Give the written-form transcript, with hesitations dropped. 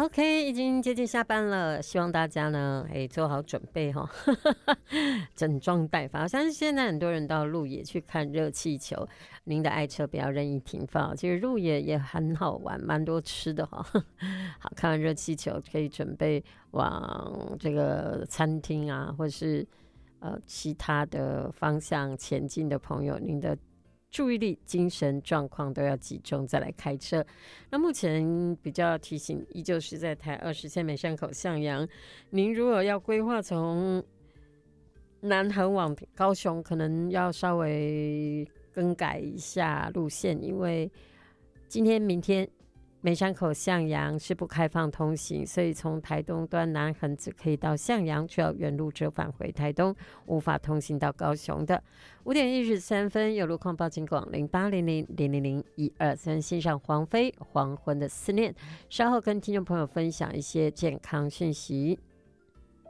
OK，已经接近下班了，希望大家呢，做好准备哈，整装待发。我相信现在很多人到鹿野去看热气球，您的爱车不要任意停放。其实鹿野也很好玩，蛮多吃的哈。好，看完热气球可以准备往这个餐厅啊，或是其他的方向前进的朋友，您的注意力、精神状况都要集中，再来开车。那目前比较提醒，依旧是在台20线美山口向阳。您如果要规划从南横往高雄，可能要稍微更改一下路线，因为今天、明天美山口向阳是不开放通行，所以从台东端南横只可以到向阳，就要原路折返回台东，无法通行到高雄的。5点13分，有路况报警广0800000123，线上黄飞黄昏的思念，稍后跟听众朋友分享一些健康讯息。